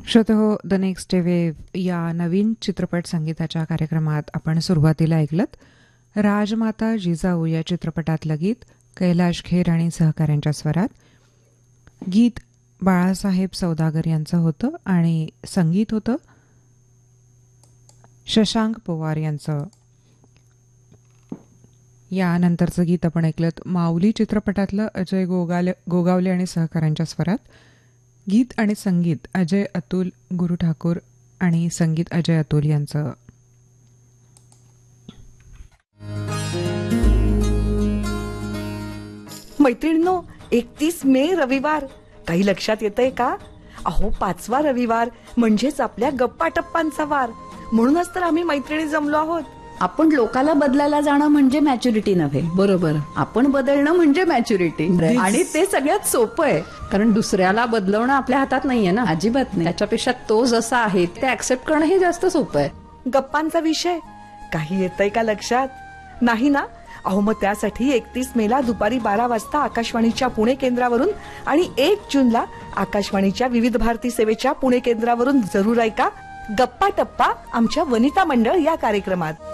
श्रोतेहो, the next wave या नवीन चित्रपट संगीताच्या कार्यक्रमात आपण सुरुवातीला ऐकलत राजमाता जिजाऊ या चित्रपटातलं गीत कैलाश खेर आणि सहकाऱ्यांच्या स्वरात. गीत बाळासाहेब सौदागर यांचं होतं आणि संगीत होतं शशांक पवार यांचं. यानंतरचं गीत आपण ऐकलत माऊली चित्रपटातलं अजय गोगावले आणि सहकाऱ्यांच्या स्वरात. गीत आणि संगीत अजय अतुल, गुरु ठाकूर आणि संगीत अजय अतुल यांचं. मैत्रिणींनो, 31 मे रविवार काही लक्षात येतंय का? अहो, 5वा रविवार म्हणजेच आपल्या गप्पा टप्पांचा वार. म्हणूनच तर आम्ही मैत्रिणी जमलो आहोत. आपण लोकाला बदलायला जाणं म्हणजे मॅच्युरिटी नव्हे. बरोबर. आपण बदलणं म्हणजे मॅच्युरिटी. आणि ते सगळ्यात सोपं आहे, कारण दुसऱ्याला बदलवणं आपल्या हातात नाहीये ना. अजिबात नाही. त्याच्यापेक्षा तो जसा आहे ते ऍक्सेप्ट करणं हे जास्त सोपं आहे. गप्पांचा विषय काही येतंय का लक्षात? नाही ना? अहो, मग त्यासाठी 31 मेला दुपारी 12 वाजता आकाशवाणीच्या पुणे केंद्रावरून आणि 1 जूनला आकाशवाणीच्या विविध भारती सेवेच्या पुणे केंद्रावरून जरूर ऐका गप्पा टप्पा आमच्या वनिता मंडळ या कार्यक्रमात.